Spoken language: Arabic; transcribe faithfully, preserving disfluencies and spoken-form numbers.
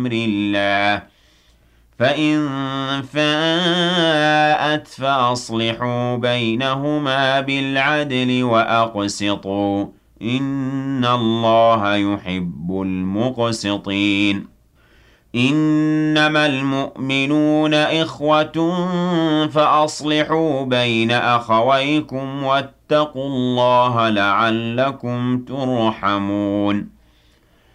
أمر الله فإن فاءت فأصلحوا بينهما بالعدل وأقسطوا إن الله يحب المقسطين إنما المؤمنون إخوة فأصلحوا بين أخويكم واتقوا الله لعلكم ترحمون